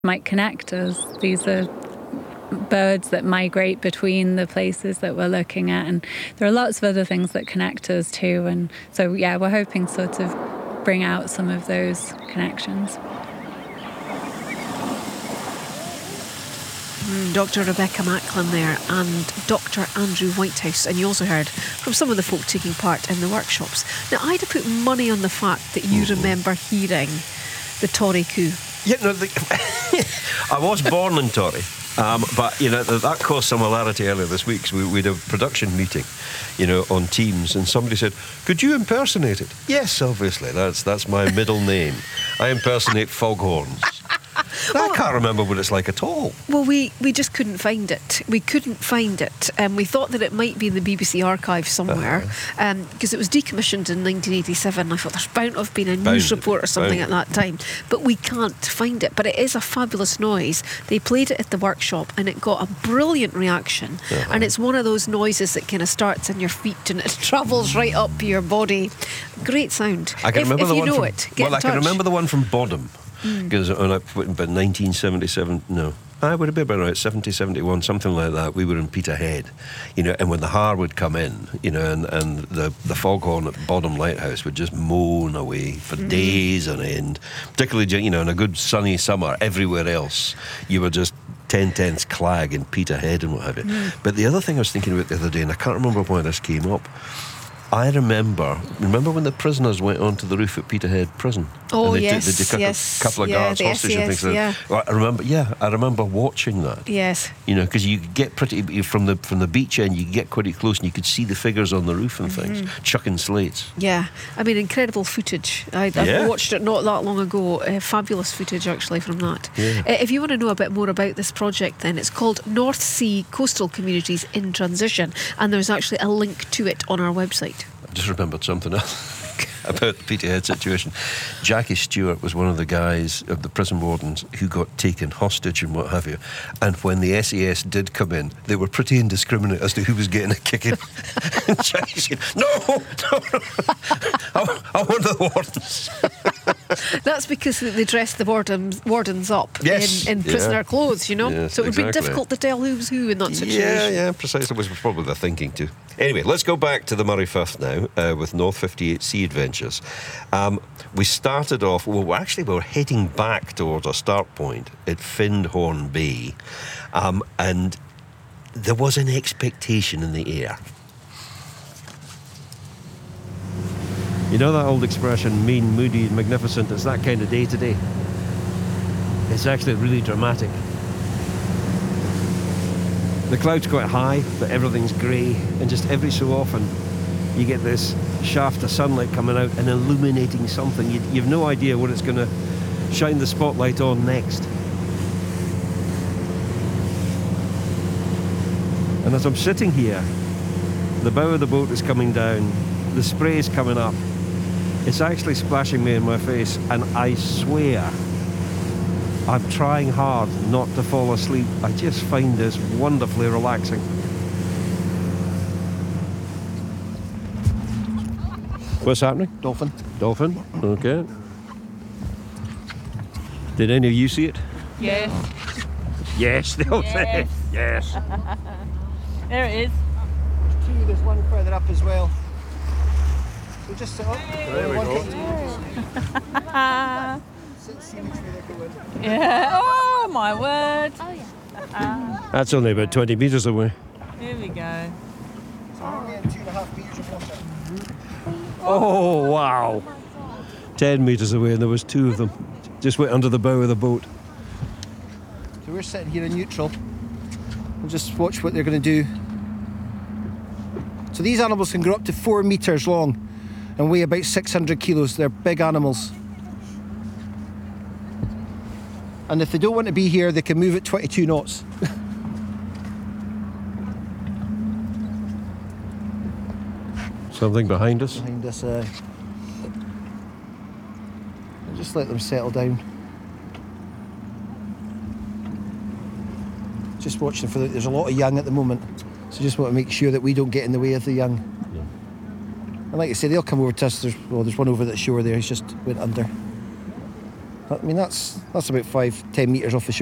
might connect us. These are birds that migrate between the places that we're looking at, and there are lots of other things that connect us too. And so, yeah, we're hoping sort of bring out some of those connections. Dr. Rebecca Macklin there and Dr. Andrew Whitehouse, and you also heard from some of the folk taking part in the workshops. Now, I'd have put money on the fact that you remember hearing the Tory coo. Yeah, no, I was born in Tory. But, that caused some hilarity earlier this week. So we had a production meeting, on Teams, and somebody said, could you impersonate it? Yes, obviously, that's my middle name. I impersonate foghorns. I can't remember what it's like at all. Well, we just couldn't find it. We couldn't find it. We thought that it might be in the BBC archive somewhere, because it was decommissioned in 1987. I thought there's bound to have been a news report or something at that time. But we can't find it. But it is a fabulous noise. They played it at the workshop and it got a brilliant reaction. And it's one of those noises that kind of starts in your feet and it travels right up your body. Great sound. I can remember if the you one know from, it, get in touch. I can remember the one from Bodham. Because when I put in about 1977, I would have been about 70, 71, something like that. We were in Peterhead, and when the Har would come in, and the foghorn at Bodham Lighthouse would just moan away for days on end. Particularly, in a good sunny summer, everywhere else, you were just 10/10 Clag in Peterhead and what have you. But the other thing I was thinking about the other day, and I can't remember why this came up, I remember when the prisoners went onto the roof at Peterhead Prison. Oh, and they yes, took yes. a couple of guards hostage and things like that. Well, I remember watching that. Yes. Because you get pretty, from the beach end, you get quite close and you could see the figures on the roof and things, chucking slates. Yeah, I mean, incredible footage. I watched it not that long ago. Fabulous footage, actually, from that. Yeah. If you want to know a bit more about this project, then it's called North Sea Coastal Communities in Transition, and there's actually a link to it on our website. I just remembered something else about the Peterhead situation. Jackie Stewart was one of the guys of the prison wardens who got taken hostage and what have you. And when the SAS did come in, they were pretty indiscriminate as to who was getting a kicking. And Jackie said, no, I want the wardens. That's because they dressed the wardens up in prisoner clothes, Yes, so it would be exactly. difficult to tell who's who in that situation. Yeah, precisely. Was probably the thinking too. Anyway, let's go back to the Murray Firth now with North 58 Sea Adventures. We started off, we're heading back towards our start point at Findhorn Bay, and there was an expectation in the air. You know that old expression, mean, moody, and magnificent? It's that kind of day today. It's actually really dramatic. The cloud's quite high, but everything's grey, and just every so often you get this shaft of sunlight coming out and illuminating something. You've no idea what it's going to shine the spotlight on next. And as I'm sitting here, the bow of the boat is coming down, the spray is coming up. It's actually splashing me in my face, and I swear I'm trying hard not to fall asleep. I just find this wonderfully relaxing. What's happening? Dolphin. Dolphin? Okay. Did any of you see it? Yes. Yes, they'll say. Yes. There it is. There's one further up as well. So just sit up. There we go. Yeah. Oh, my word. Oh, yeah. That's only about 20 metres away. Here we go. So we're only at 2.5 metres of water. Oh, wow. 10 metres away, and there was two of them. Just went under the bow of the boat. So we're sitting here in neutral. We'll just watch what they're going to do. So these animals can grow up to 4 metres long and weigh about 600 kilos. They're big animals. And if they don't want to be here, they can move at 22 knots. Something behind us? Behind us, I'll just let them settle down. Just watching for there's a lot of young at the moment, so just want to make sure that we don't get in the way of the young. Yeah. And like I say, they'll come over to us. There's one over at the shore there. He's just went under. I mean, that's about 5-10 metres off the shore.